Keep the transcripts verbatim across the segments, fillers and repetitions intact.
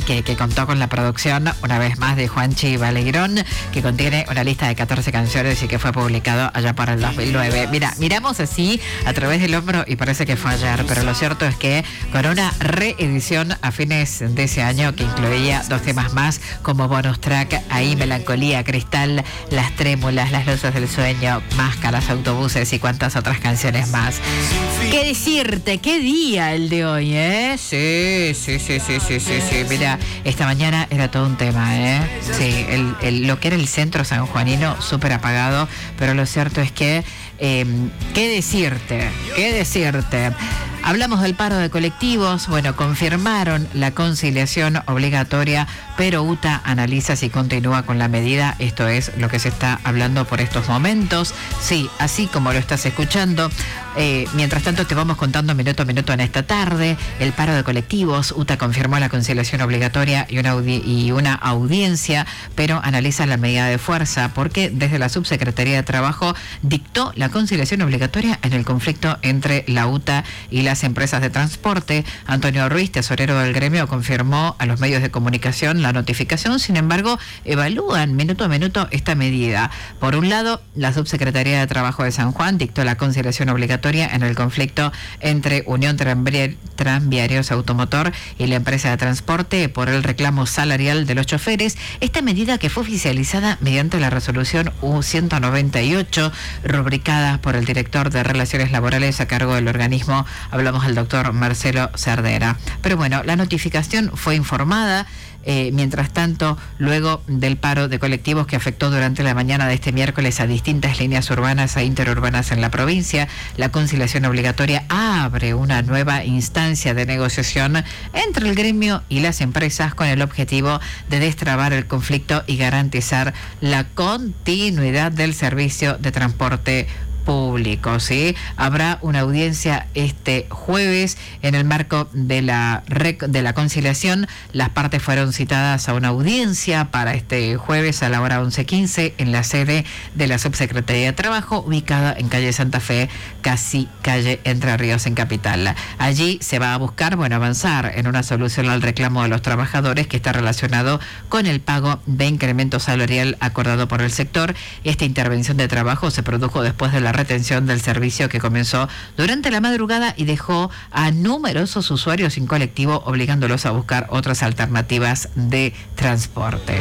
que, que contó con la producción, una vez más, de Juanchi Baleirón, que contiene una lista de catorce canciones y que fue publicado allá por el dos mil nueve. Mira, miramos así a través del hombro y parece que fue ayer, pero lo cierto es que con una reedición a fines de ese año que incluía dos temas más como bonus track, ahí Melancolía, Cristal, Las Trémulas, Las Luces del Sueño, Máscaras, Autobuses y cuantas otras canciones más. ¿Qué decirte? ¿Qué día el de hoy, eh? Sí, sí, sí, sí, sí, sí, sí. Mira, esta mañana era todo un tema, ¿eh? Sí, el, el, lo que era el centro sanjuanino súper apagado, pero lo cierto es que, eh, ¿qué decirte? ¿Qué decirte? Hablamos del paro de colectivos. Bueno, confirmaron la conciliación obligatoria, pero U T A analiza si continúa con la medida. Esto es lo que se está hablando por estos momentos. Sí, así como lo estás escuchando. Eh, mientras tanto, te vamos contando minuto a minuto en esta tarde. El paro de colectivos. U T A confirmó la conciliación obligatoria y una, audi- y una audiencia, pero analiza la medida de fuerza porque desde la Subsecretaría de Trabajo dictó la conciliación obligatoria en el conflicto entre la U T A y la las empresas de transporte. Antonio Ruiz, tesorero del gremio, confirmó a los medios de comunicación la notificación. Sin embargo, evalúan minuto a minuto esta medida. Por un lado, la Subsecretaría de Trabajo de San Juan dictó la conciliación obligatoria en el conflicto entre Unión Tranvi- Tranviarios Automotor y la empresa de transporte por el reclamo salarial de los choferes. Esta medida, que fue oficializada mediante la resolución U ciento noventa y ocho, rubricada por el director de Relaciones Laborales a cargo del organismo, hablamos al doctor Marcelo Cerdera. Pero bueno, la notificación fue informada. Eh, mientras tanto, luego del paro de colectivos que afectó durante la mañana de este miércoles a distintas líneas urbanas e interurbanas en la provincia, la conciliación obligatoria abre una nueva instancia de negociación entre el gremio y las empresas con el objetivo de destrabar el conflicto y garantizar la continuidad del servicio de transporte público, ¿sí? Habrá una audiencia este jueves en el marco de la rec- de la conciliación. Las partes fueron citadas a una audiencia para este jueves a la hora once quince en la sede de la Subsecretaría de Trabajo, ubicada en calle Santa Fe, casi calle Entre Ríos, en Capital. Allí se va a buscar, bueno, avanzar en una solución al reclamo de los trabajadores que está relacionado con el pago de incremento salarial acordado por el sector. Esta intervención de trabajo se produjo después de la retención del servicio que comenzó durante la madrugada y dejó a numerosos usuarios sin colectivo, obligándolos a buscar otras alternativas de transporte.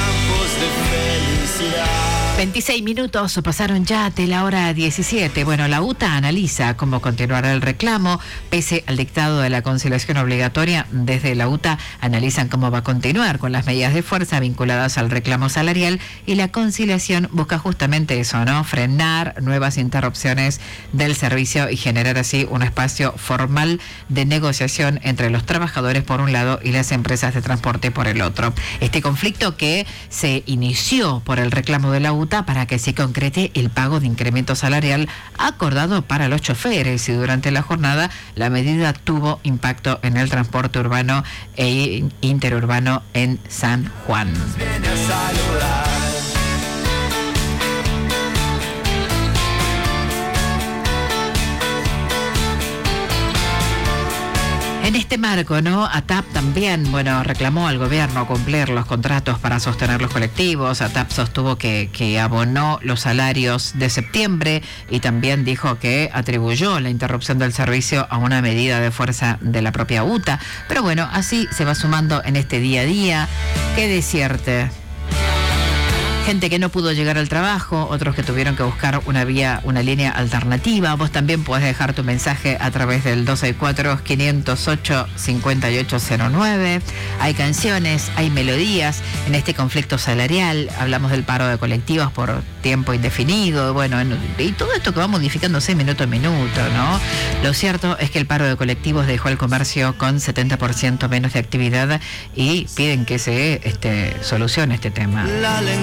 veintiséis minutos pasaron ya de la hora diecisiete. Bueno, la U T A analiza cómo continuará el reclamo pese al dictado de la conciliación obligatoria. Desde la U T A analizan cómo va a continuar con las medidas de fuerza vinculadas al reclamo salarial, y la conciliación busca justamente eso, ¿no? Frenar nuevas interrupciones del servicio y generar así un espacio formal de negociación entre los trabajadores por un lado y las empresas de transporte por el otro. Este conflicto, que se inició por el reclamo de la U T A para que se concrete el pago de incremento salarial acordado para los choferes, y durante la jornada la medida tuvo impacto en el transporte urbano e interurbano en San Juan. En este marco, ¿no? ATAP también, bueno, reclamó al gobierno cumplir los contratos para sostener los colectivos. ATAP sostuvo que, que abonó los salarios de septiembre y también dijo que atribuyó la interrupción del servicio a una medida de fuerza de la propia U T A. Pero bueno, así se va sumando en este día a día. ¿Qué decirte? Gente que no pudo llegar al trabajo, otros que tuvieron que buscar una vía, una línea alternativa. Vos también podés dejar tu mensaje a través del dos seis cuatro, cinco cero ocho, cinco ocho cero nueve. Hay canciones, hay melodías en este conflicto salarial. Hablamos del paro de colectivos por tiempo indefinido, bueno, en, y todo esto que va modificándose minuto a minuto, ¿no? Lo cierto es que el paro de colectivos dejó el comercio con setenta por ciento menos de actividad y piden que se este, solucione este tema.